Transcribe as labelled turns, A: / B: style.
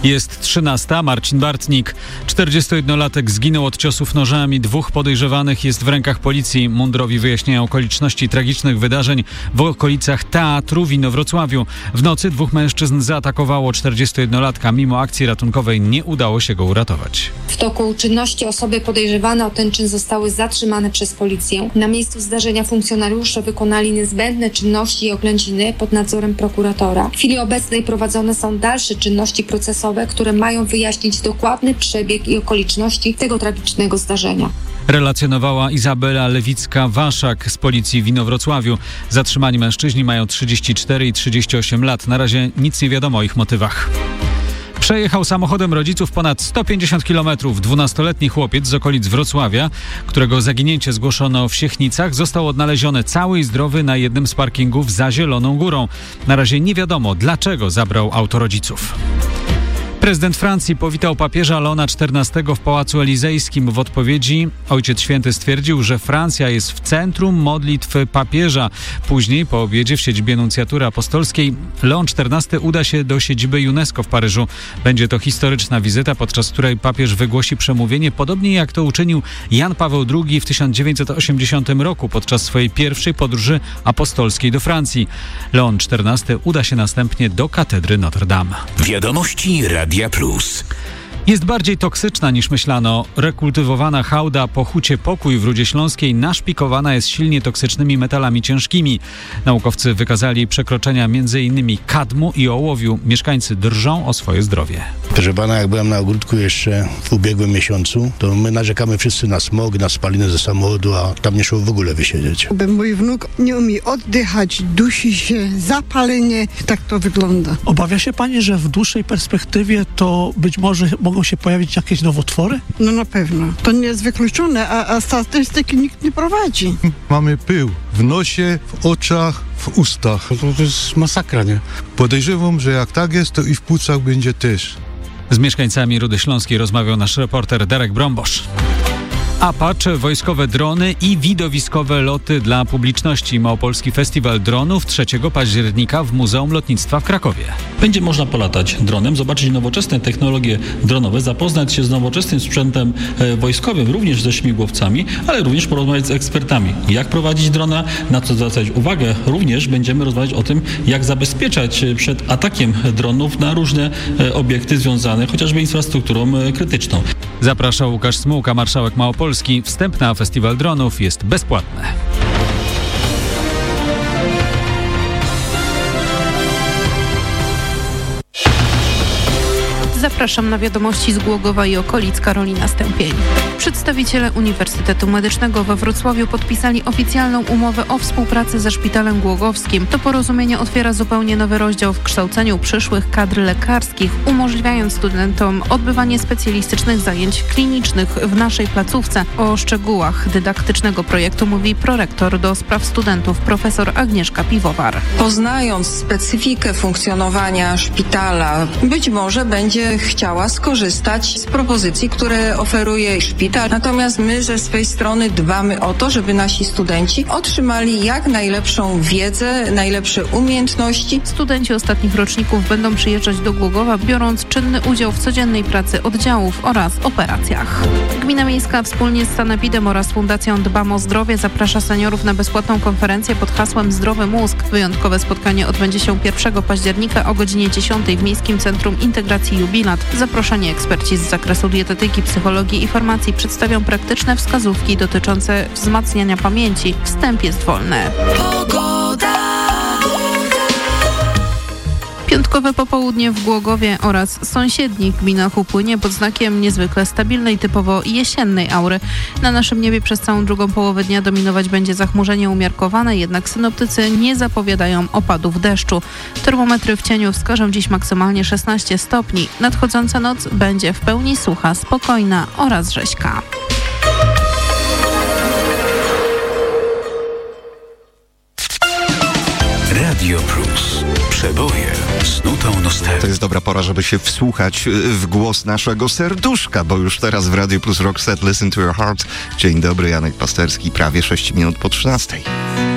A: Jest 13. Marcin Bartnik. 41-latek zginął od ciosów nożami. 2 podejrzewanych jest w rękach policji. Mundurowi wyjaśniają okoliczności tragicznych wydarzeń w okolicach teatru w Inowrocławiu. W nocy 2 mężczyzn zaatakowało 41-latka. Mimo akcji ratunkowej nie udało się go uratować.
B: W toku czynności osoby podejrzewane o ten czyn zostały zatrzymane przez policję. Na miejscu zdarzenia funkcjonariusze wykonali niezbędne czynności i oględziny pod nadzorem prokuratora. W chwili obecnej prowadzone są dalsze czynności procesowe, które mają wyjaśnić dokładny przebieg i okoliczności tego tragicznego zdarzenia.
A: Relacjonowała Izabela Lewicka-Waszak z policji w Inowrocławiu. Zatrzymani mężczyźni mają 34 i 38 lat. Na razie nic nie wiadomo o ich motywach. Przejechał samochodem rodziców ponad 150 km. 12-letni chłopiec z okolic Wrocławia, którego zaginięcie zgłoszono w Siechnicach, został odnaleziony cały i zdrowy na jednym z parkingów za Zieloną Górą. Na razie nie wiadomo, dlaczego zabrał auto rodziców. Prezydent Francji powitał papieża Leona XIV w Pałacu Elizejskim. W odpowiedzi Ojciec Święty stwierdził, że Francja jest w centrum modlitw papieża. Później, po obiedzie w siedzibie Nuncjatury Apostolskiej, Leon XIV uda się do siedziby UNESCO w Paryżu. Będzie to historyczna wizyta, podczas której papież wygłosi przemówienie, podobnie jak to uczynił Jan Paweł II w 1980 roku podczas swojej pierwszej podróży apostolskiej do Francji. Leon XIV uda się następnie do katedry Notre Dame.
C: Wiadomości Radia Plus.
A: Jest bardziej toksyczna niż myślano. Rekultywowana hałda po Hucie Pokój w Rudzie Śląskiej naszpikowana jest silnie toksycznymi metalami ciężkimi. Naukowcy wykazali przekroczenia m.in. kadmu i ołowiu. Mieszkańcy drżą o swoje zdrowie.
D: Proszę pana, jak byłem na ogródku jeszcze w ubiegłym miesiącu, to my narzekamy wszyscy na smog, na spaliny ze samochodu, a tam nie szło w ogóle wysiedzieć.
E: Mój wnuk nie umie oddychać, dusi się, zapalenie, tak to wygląda.
F: Obawia się pani, że w dłuższej perspektywie to być może mogą się pojawić jakieś nowotwory?
E: No na pewno. To nie jest wykluczone, a statystyki nikt nie prowadzi.
G: Mamy pył w nosie, w oczach, w ustach.
D: To jest masakra, nie?
G: Podejrzewam, że jak tak jest, to i w płucach będzie też.
A: Z mieszkańcami Rudy Śląskiej rozmawiał nasz reporter Darek Brąbosz. Apache, wojskowe drony i widowiskowe loty dla publiczności. Małopolski Festiwal Dronów 3 października w Muzeum Lotnictwa w Krakowie.
H: Będzie można polatać dronem, zobaczyć nowoczesne technologie dronowe, zapoznać się z nowoczesnym sprzętem wojskowym, również ze śmigłowcami, ale również porozmawiać z ekspertami. Jak prowadzić drona, na co zwracać uwagę. Również będziemy rozmawiać o tym, jak zabezpieczać przed atakiem dronów na różne obiekty związane chociażby infrastrukturą krytyczną.
A: Zapraszał Łukasz Smułka, marszałek Małopolski. Wstęp na Festiwal Dronów jest bezpłatny.
I: Zapraszam na wiadomości z Głogowa i okolic. Karolina Stępień. Przedstawiciele Uniwersytetu Medycznego we Wrocławiu podpisali oficjalną umowę o współpracy ze Szpitalem Głogowskim. To porozumienie otwiera zupełnie nowy rozdział w kształceniu przyszłych kadr lekarskich, umożliwiając studentom odbywanie specjalistycznych zajęć klinicznych w naszej placówce. O szczegółach dydaktycznego projektu mówi prorektor do spraw studentów profesor Agnieszka Piwowar.
J: Poznając specyfikę funkcjonowania szpitala, być może będzie chciała skorzystać z propozycji, które oferuje szpital. Natomiast my ze swej strony dbamy o to, żeby nasi studenci otrzymali jak najlepszą wiedzę, najlepsze umiejętności.
I: Studenci ostatnich roczników będą przyjeżdżać do Głogowa, biorąc czynny udział w codziennej pracy oddziałów oraz operacjach. Gmina Miejska wspólnie z Sanepidem oraz Fundacją Dbam o Zdrowie zaprasza seniorów na bezpłatną konferencję pod hasłem Zdrowy Mózg. Wyjątkowe spotkanie odbędzie się 1 października o godzinie 10 w Miejskim Centrum Integracji Jubilat. Zaproszeni eksperci z zakresu dietetyki, psychologii i farmacji przedstawią praktyczne wskazówki dotyczące wzmacniania pamięci. Wstęp jest wolny. Pogoda. Piątkowe popołudnie w Głogowie oraz sąsiednich gminach upłynie pod znakiem niezwykle stabilnej, typowo jesiennej aury. Na naszym niebie przez całą drugą połowę dnia dominować będzie zachmurzenie umiarkowane, jednak synoptycy nie zapowiadają opadów deszczu. Termometry w cieniu wskażą dziś maksymalnie 16 stopni. Nadchodząca noc będzie w pełni sucha, spokojna oraz rzeźka.
C: Radio Plus. Przeboje z nutą nostalgii.
K: To jest dobra pora, żeby się wsłuchać w głos naszego serduszka, bo już teraz w Radio Plus Rock Set Listen to Your Heart. Dzień dobry, Janek Pasterski, prawie 6 minut po 13.